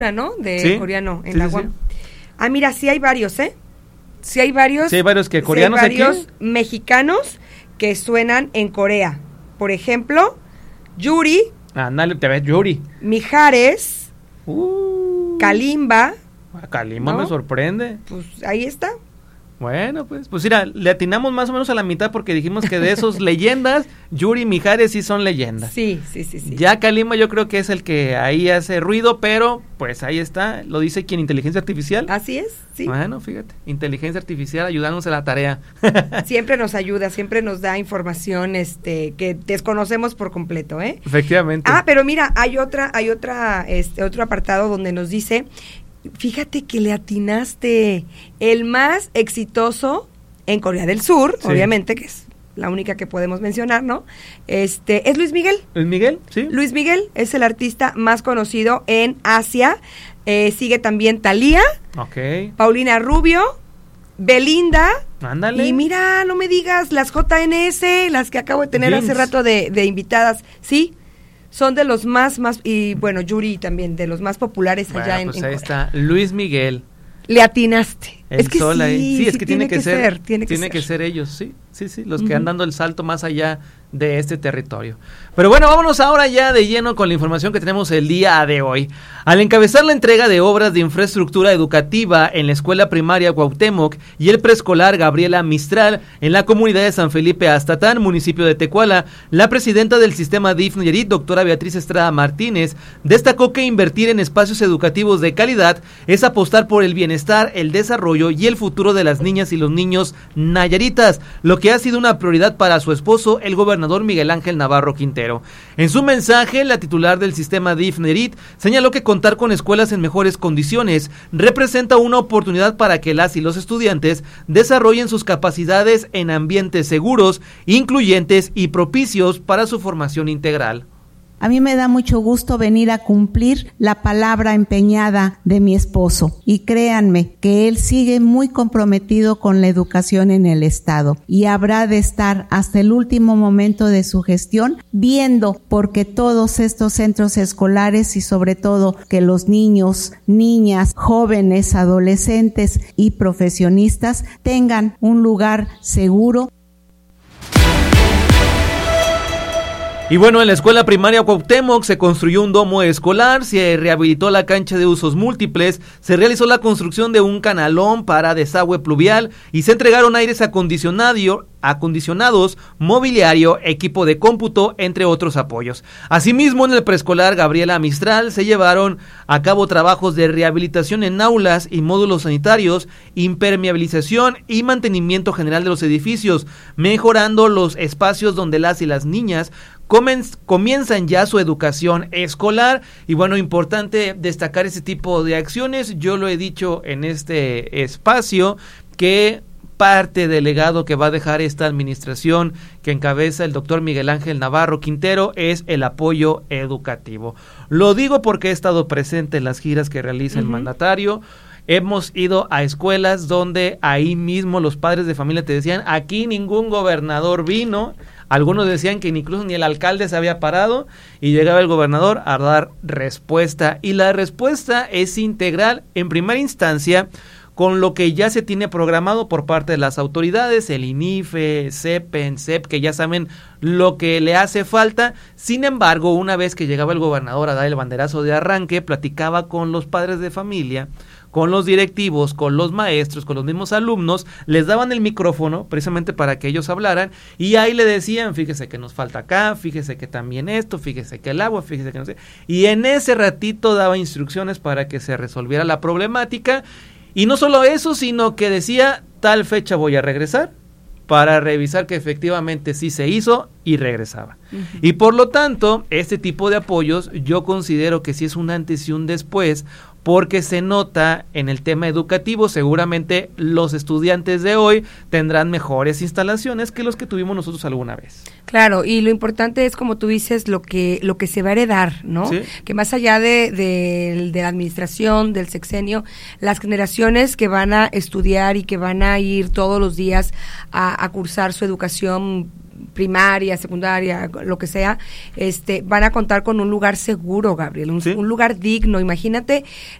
¿no? De ¿Sí? coreano en Sí, la sí, UAM. sí. Ah, mira, sí hay varios, ¿eh? Sí hay varios. Sí hay varios que coreanos sí hay varios aquí. mexicanos que suenan en Corea. Por ejemplo, Yuri, Ándale, te ves Yuri. Mijares, Kalimba. Kalimba, ¿no? me sorprende. Pues ahí está. Bueno, pues mira, le atinamos más o menos a la mitad porque dijimos que de esos leyendas, Yuri y Mijares sí son leyendas. Sí. Ya Kalimba yo creo que es el que ahí hace ruido, pero pues ahí está, lo dice quien, inteligencia artificial. Así es, sí. Bueno, fíjate, inteligencia artificial ayudándonos a la tarea. Siempre nos ayuda, siempre nos da información que desconocemos por completo, ¿eh? Efectivamente. Ah, pero mira, hay otro apartado donde nos dice, fíjate que le atinaste, el más exitoso en Corea del Sur, sí. Obviamente, que es la única que podemos mencionar, ¿no? Es Luis Miguel. ¿Luis Miguel? Sí. Luis Miguel es el artista más conocido en Asia. Sigue también Thalía, okay. Paulina Rubio, Belinda. Ándale. Y mira, no me digas, las JNS, las que acabo de tener hace rato de invitadas, ¿sí? Son de los más, y bueno, Yuri también, de los más populares allá en ahí Corea. está, Luis Miguel. Le atinaste. El es que sol sí, ahí. Sí, es que tiene que ser. Tiene que ser ellos, sí, los que han dando el salto más allá de este territorio. Pero bueno, vámonos ahora ya de lleno con la información que tenemos el día de hoy. Al encabezar la entrega de obras de infraestructura educativa en la escuela primaria Cuauhtémoc y el preescolar Gabriela Mistral en la comunidad de San Felipe Aztatán, municipio de Tecuala, la presidenta del sistema DIF Nayarit, doctora Beatriz Estrada Martínez, destacó que invertir en espacios educativos de calidad es apostar por el bienestar, el desarrollo y el futuro de las niñas y los niños nayaritas, lo que ha sido una prioridad para su esposo, el gobernador Miguel Ángel Navarro Quintero. En su mensaje, la titular del sistema DIF Nayarit señaló que contar con escuelas en mejores condiciones representa una oportunidad para que las y los estudiantes desarrollen sus capacidades en ambientes seguros, incluyentes y propicios para su formación integral. A mí me da mucho gusto venir a cumplir la palabra empeñada de mi esposo y créanme que él sigue muy comprometido con la educación en el estado y habrá de estar hasta el último momento de su gestión viendo porque todos estos centros escolares y sobre todo que los niños, niñas, jóvenes, adolescentes y profesionistas tengan un lugar seguro. Y bueno, en la escuela primaria Cuauhtémoc se construyó un domo escolar, se rehabilitó la cancha de usos múltiples, se realizó la construcción de un canalón para desagüe pluvial y se entregaron aires acondicionados, mobiliario, equipo de cómputo, entre otros apoyos. Asimismo, en el preescolar Gabriela Mistral se llevaron a cabo trabajos de rehabilitación en aulas y módulos sanitarios, impermeabilización y mantenimiento general de los edificios, mejorando los espacios donde las y las niñas comienzan ya su educación escolar. Y bueno, importante destacar ese tipo de acciones. Yo lo he dicho en este espacio que parte del legado que va a dejar esta administración que encabeza el doctor Miguel Ángel Navarro Quintero es el apoyo educativo. Lo digo porque he estado presente en las giras que realiza el mandatario. Hemos ido a escuelas donde ahí mismo los padres de familia te decían, aquí ningún gobernador vino. Algunos decían que incluso ni el alcalde se había parado y llegaba el gobernador a dar respuesta. Y la respuesta es integral en primera instancia con lo que ya se tiene programado por parte de las autoridades, el INIFE, CEPEN, CEP, que ya saben lo que le hace falta. Sin embargo, una vez que llegaba el gobernador a dar el banderazo de arranque, platicaba con los padres de familia, con los directivos, con los maestros, con los mismos alumnos, les daban el micrófono precisamente para que ellos hablaran y ahí le decían, fíjese que nos falta acá, fíjese que también esto, fíjese que el agua, fíjese que no sé. Y en ese ratito daba instrucciones para que se resolviera la problemática. Y no solo eso, sino que decía, tal fecha voy a regresar para revisar que efectivamente sí se hizo y regresaba. Y por lo tanto, este tipo de apoyos yo considero que sí es un antes y un después, porque se nota en el tema educativo, seguramente los estudiantes de hoy tendrán mejores instalaciones que los que tuvimos nosotros alguna vez. Claro, y lo importante es, como tú dices, lo que se va a heredar, ¿no? ¿Sí? Que más allá de la administración, del sexenio, las generaciones que van a estudiar y que van a ir todos los días a cursar su educación primaria, secundaria, lo que sea, van a contar con un lugar seguro, Gabriel, un lugar digno. Imagínate